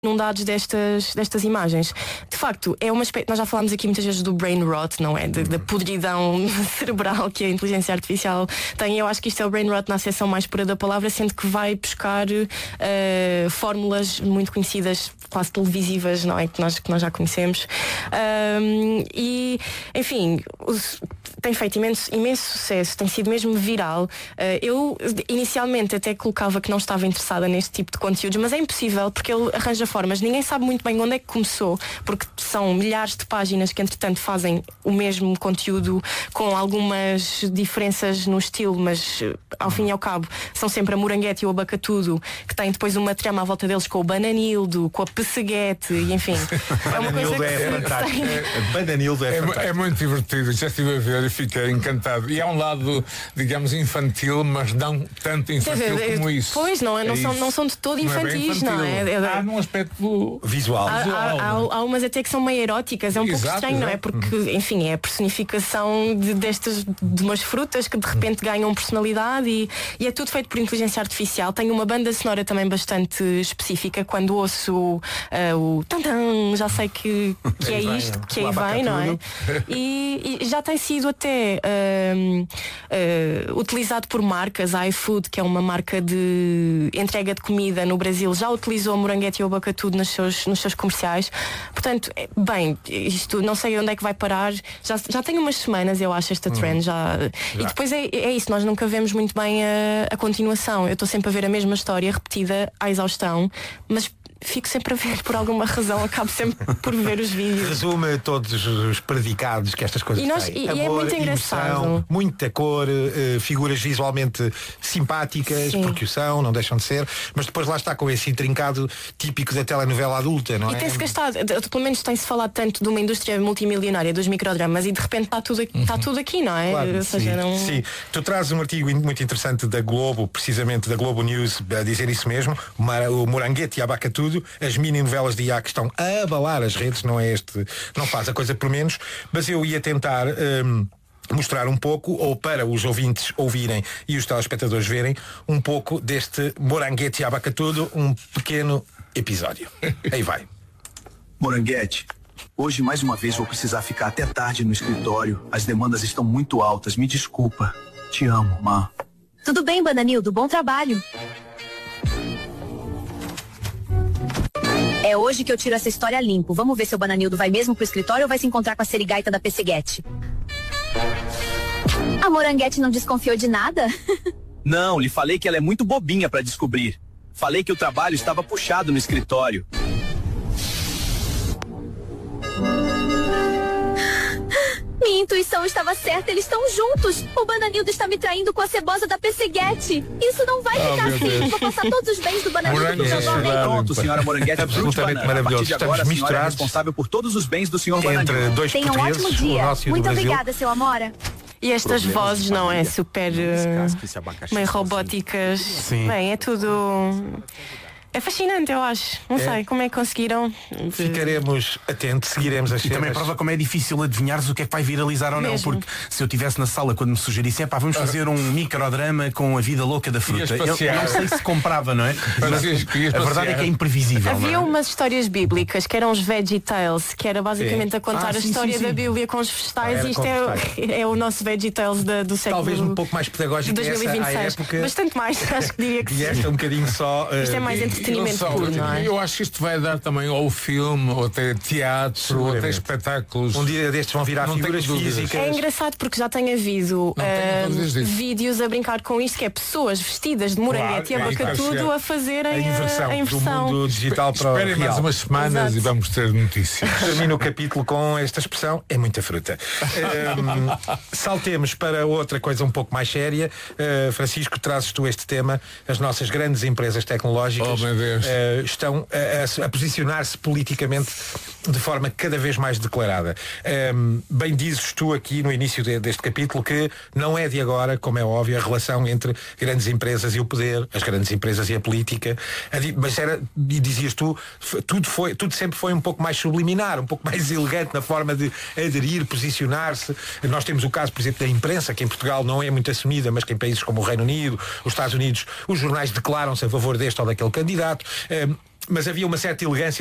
inundados destas imagens. De facto, é uma espécie, nós já falámos aqui muitas vezes do brain rot, não é? Da podridão cerebral que a inteligência artificial tem. Eu acho que isto é o brain rot na acessão mais pura da palavra, sendo que vai buscar fórmulas muito conhecidas, quase televisivas, não é? Que nós já conhecemos. E, enfim, tem feito imenso sucesso, tem sido mesmo viral. Eu inicialmente até colocava que não estava interessada neste tipo de conteúdos, mas é impossível porque ele arranja formas. Ninguém sabe muito bem onde é que começou, porque são milhares de páginas que entretanto fazem o mesmo conteúdo com algumas diferenças no estilo, mas ao fim e ao cabo são sempre a Moranguete e o Abacatudo, que tem depois uma trama à volta deles com o Bananildo, com a Pesseguete, e enfim, é uma coisa que Bananildo é muito divertido. Já estive a ver e fiquei encantado. E há um lado, digamos, infantil, mas não tanto infantil como isso. Pois, não são de todo infantis, não é? Há num aspecto visual. Há umas até que são meio eróticas, é um pouco estranho, não é? Porque, enfim, é a personificação de umas frutas que de repente ganham personalidade e é tudo feito por inteligência artificial. Tem uma banda sonora também bastante específica. Quando ouço o tan-tan, já sei que é isto, que aí vem, não é? E já tem sido até utilizado por marcas. A iFood, que é uma marca de entrega de comida no Brasil, já utilizou a Moranguete e o Abacatudo nos seus comerciais. Portanto, bem, isto não sei onde é que vai parar. Já tem umas semanas, eu acho, esta trend já. E depois é isso, nós nunca vemos muito bem a continuação. Eu estou sempre a ver a mesma história repetida à exaustão, mas fico sempre a ver, por alguma razão, acabo sempre por ver os vídeos. Resume todos os predicados que estas coisas têm. E é muito engraçado. Emoção, muita cor, figuras visualmente simpáticas, Sim. porque o são, não deixam de ser, mas depois lá está com esse intrincado típico da telenovela adulta, não é? E tem-se gastado, pelo menos tem-se falado tanto de uma indústria multimilionária dos microdramas e de repente está tudo aqui, não é? Claro, Ou seja, sim. Tu trazes um artigo muito interessante da Globo, precisamente da Globo News, a dizer isso mesmo, o Moranguete e Abacatudo, as mini-novelas de IA que estão a abalar as redes, não faz a coisa por menos, mas eu ia tentar mostrar um pouco, ou para os ouvintes ouvirem e os telespectadores verem, um pouco deste Moranguete e Abacatudo, um pequeno episódio. Aí vai. Moranguete, hoje mais uma vez vou precisar ficar até tarde no escritório. As demandas estão muito altas, me desculpa. Te amo, Má. Tudo bem, Bananildo, bom trabalho. É hoje que eu tiro essa história limpo. Vamos ver se o Bananildo vai mesmo pro escritório ou vai se encontrar com a serigaita da Pesseguete. A Moranguete não desconfiou de nada? Não, lhe falei que ela é muito bobinha pra descobrir. Falei que o trabalho estava puxado no escritório. Minha intuição estava certa, eles estão juntos. O Bananildo está me traindo com a cebosa da Pesseguete. Isso não vai ficar assim. Vou passar todos os bens do Bananildo pro seu nome. Pronto, senhora Moranguete. Absolutamente maravilhoso. Estamos misturados. É responsável por todos os bens do senhor Bananildo. Entre dois Tenha um portugueses, ótimo dia. o nosso e o do Muito Brasil. obrigada, seu Amora. E estas vozes, não é? Super meio robóticas. Sim. Bem, é tudo. É fascinante, eu acho. Não sei como é que conseguiram. Ficaremos atentos, seguiremos as E também prova como é difícil adivinhares o que é que vai viralizar ou não. Mesmo. Porque se eu estivesse na sala quando me sugerisse, vamos fazer um microdrama com a vida louca da fruta, eu não sei se comprava, não é? Mas a verdade é que é imprevisível. Havia não é? umas histórias bíblicas que eram os Veggie Tales, que era basicamente a contar a sim, história sim. da Bíblia com os vegetais, Era e isto com é o nosso Veggie Tales do século. Talvez um pouco mais pedagógico de essa à 2026. época. Bastante mais, acho que diria que E sim. esta é um bocadinho só. Isto é mais entretenimento puro, não é? Eu acho que isto vai dar também ou filme, ou até teatro, ou até Seguramente. espetáculos. Um dia destes vão virar Não figuras tenho dúvidas. físicas. É engraçado porque já tem havido tenho dúvidas disso. vídeos a brincar com isto, que é pessoas vestidas de Moranguete Claro, e Abacatudo a fazerem A inversão do mundo digital para o Esperem mais real. umas semanas Exato. e vamos ter notícias. Termino o capítulo com esta expressão: é muita fruta. Saltemos para outra coisa um pouco mais séria. Francisco, trazes tu este tema. As nossas grandes empresas tecnológicas Oh, meu Deus. estão a posicionar-se politicamente de forma cada vez mais declarada. Bem dizes tu aqui no início deste capítulo que não é de agora, como é óbvio, a relação entre grandes empresas e o poder, as grandes empresas e a política, mas e dizias tu, tudo sempre foi um pouco mais subliminar, um pouco mais elegante na forma de aderir, posicionar-se. Nós temos o caso, por exemplo, da imprensa, que em Portugal não é muito assumida, mas que em países como o Reino Unido, os Estados Unidos, os jornais declaram-se a favor deste ou daquele candidato. mas havia uma certa elegância